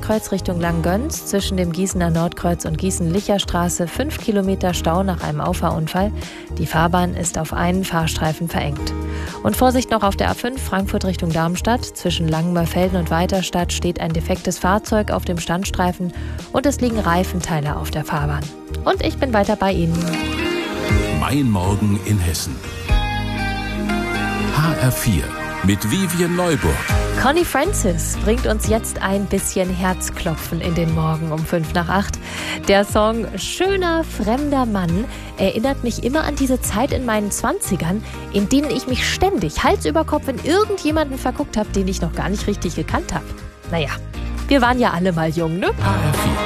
Nordkreuz Richtung Langgöns zwischen dem Gießener Nordkreuz und Gießen-Licher-Straße 5 Kilometer Stau nach einem Auffahrunfall. Die Fahrbahn ist auf einen Fahrstreifen verengt. Und Vorsicht noch auf der A5 Frankfurt Richtung Darmstadt. Zwischen Langenmörfelden und Weiterstadt steht ein defektes Fahrzeug auf dem Standstreifen und es liegen Reifenteile auf der Fahrbahn. Und ich bin weiter bei Ihnen. Mein Morgen in Hessen. HR4 mit Vivian Neuburg. Connie Francis bringt uns jetzt ein bisschen Herzklopfen in den Morgen um 7:55. Der Song Schöner fremder Mann erinnert mich immer an diese Zeit in meinen 20ern, in denen ich mich ständig Hals über Kopf in irgendjemanden verguckt habe, den ich noch gar nicht richtig gekannt habe. Naja, wir waren ja alle mal jung, ne? HR4.